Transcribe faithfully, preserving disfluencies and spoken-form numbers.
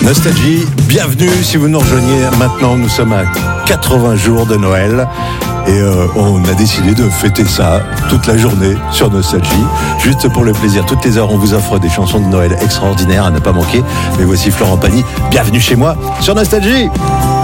Nostalgie, bienvenue si vous nous rejoignez maintenant, nous sommes à quatre-vingts jours de Noël et euh, on a décidé de fêter ça toute la journée sur Nostalgie, juste pour le plaisir. Toutes les heures on vous offre des chansons de Noël extraordinaires à ne pas manquer, mais voici Florent Pagny, bienvenue chez moi sur Nostalgie.